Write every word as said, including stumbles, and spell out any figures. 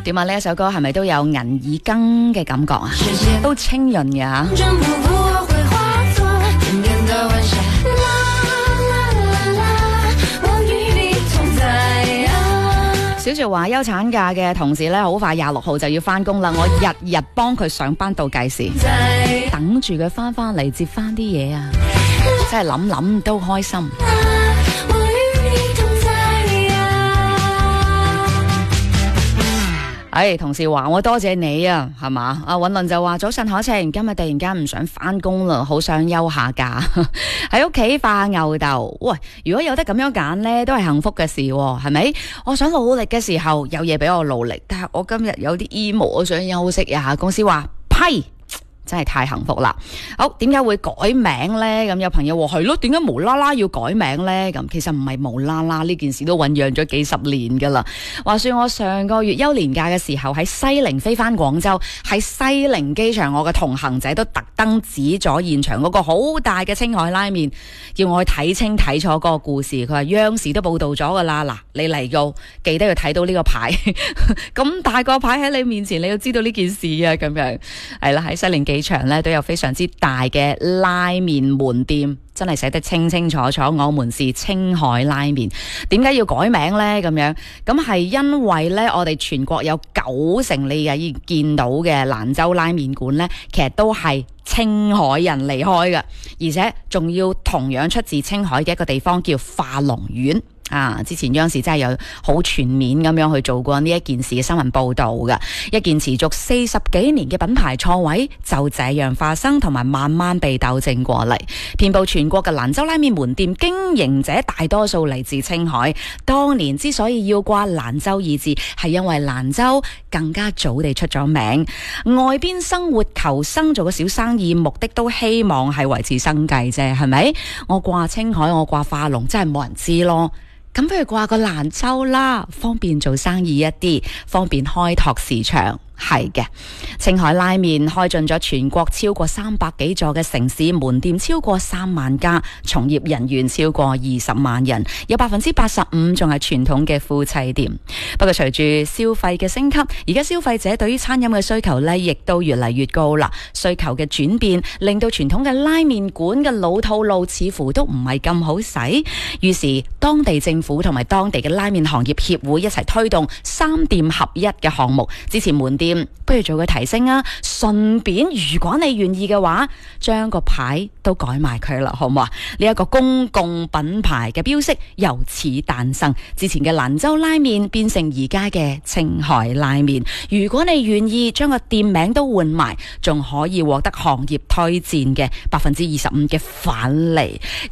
點啊？呢一首歌係咪都有銀耳羹嘅感覺啊？都清潤嘅吓。小趙話休產假嘅同事咧，好快廿六號就要翻工啦。我日日幫佢上班倒計時，等住佢翻翻嚟接翻啲嘢啊！真係諗諗都開心。哎，同事話我多謝你啊，係嘛？阿允倫就話早晨可晴，今日突然間唔想翻工啦，好想休下假，喺屋企化下牛豆。喂，如果有得咁樣揀呢，都係幸福嘅事，係咪？我想努力嘅時候有嘢俾我努力，但係我今日有啲 emo，我想休息一下。公司話批。真係太幸福啦！好，點解會改名呢？咁有朋友話係咯，點解無啦啦要改名呢？咁其實唔係無啦啦，呢件事都醞釀咗幾十年噶啦。話說我上個月休年假嘅時候喺西寧飛翻廣州，喺西寧機場，我嘅同行者都特登指咗現場嗰個好大嘅青海拉麵，叫我去睇清睇楚嗰個故事。佢話央視都報道咗噶啦，嗱，你嚟到記得要睇到呢個牌，咁大個牌喺你面前，你要知道呢件事啊，咁樣係啦，喺西寧機場咧都有非常之大嘅拉麵門店，真係寫得清清楚楚，我們是青海拉麵。點解要改名呢？咁樣咁係因為呢，我哋全國有九成你嘅見到嘅蘭州拉麵館呢，其實都係青海人離開嘅，而且仲要同樣出自青海嘅一個地方叫化龍縣。啊！之前央視真係有好全面咁樣去做過呢一件事嘅新聞報導嘅，一件持續四十幾年嘅品牌錯位就這樣發生，同埋慢慢被糾正過嚟。遍佈全國嘅蘭州拉麵門店經營者大多數嚟自青海，當年之所以要掛蘭州二字，係因為蘭州更加早地出咗名，外邊生活求生做個小生意，目的都希望係維持生計啫，係咪？我掛青海，我掛化龍，真係冇人知咯。咁不如掛個蘭州啦，方便做生意一啲，方便開拓市場。係嘅，青海拉麵開進咗全國超過三百幾座嘅城市，門店超過三萬家，從業人員超過二十萬人，有百分之八十五仲係傳統嘅夫妻店。不過隨住消費嘅升級，而家消費者對於餐飲嘅需求呢，亦都越嚟越高啦。需求嘅轉變，令到傳統嘅拉麵館嘅老套路似乎都唔係咁好使。於是當地政府同埋當地嘅拉麵行業協會一齊推動三店合一嘅項目，支持門店。不如做個提升啊！順便，如果你願意嘅話，將個牌都改埋佢啦，好唔好啊？呢一個公共品牌嘅標識由此誕生。之前嘅蘭州拉麵變成而家嘅青海拉麵。如果你願意將個店名都換埋，仲可以獲得行業推薦嘅百分之二十五嘅返利。